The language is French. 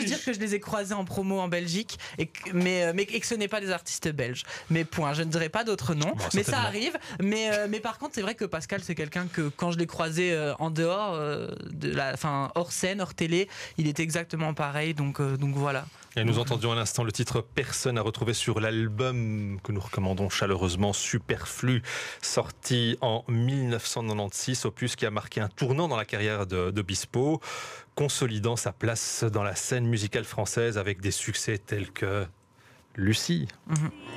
juste dire que je les ai croisés en promo en Belgique, mais que ce n'est pas des artistes belges. Mais point, je ne dirai pas d'autres noms, Bon, mais ça certainement. arrive. Mais par contre, c'est vrai que Pascal, c'est quelqu'un que quand je l'ai croisé en dehors, hors scène, hors télé, il était exactement pareil. Donc voilà. Et nous entendions à l'instant le titre Personne à retrouver sur l'album que nous recommandons chaleureusement, Superflu, sorti en 1996, opus qui a marqué un tournant dans la carrière d'Obispo, consolidant sa place dans la scène musicale française avec des succès tels que Lucie.